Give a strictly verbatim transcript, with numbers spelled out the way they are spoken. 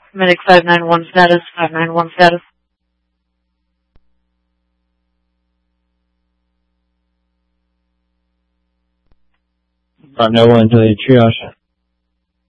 Medic five nine one status, five nine one status. five nine one to the triage.